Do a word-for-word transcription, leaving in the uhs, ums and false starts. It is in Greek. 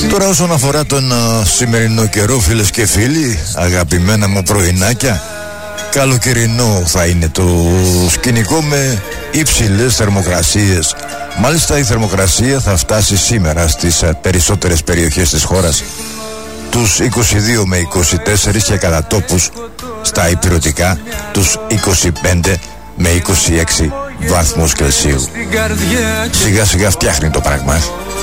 Τώρα όσον αφορά τον uh, σημερινό καιρό, φίλες και φίλοι, αγαπημένα μου πρωινάκια, καλοκαιρινό θα είναι το σκηνικό με υψηλές θερμοκρασίες. Μάλιστα η θερμοκρασία θα φτάσει σήμερα στις uh, περισσότερες περιοχές της χώρας τους είκοσι δύο με είκοσι τέσσερα και κατά τόπους στα ηπειρωτικά τους είκοσι πέντε με είκοσι έξι βαθμούς Κελσίου. Σιγά σιγά φτιάχνει το πράγμα.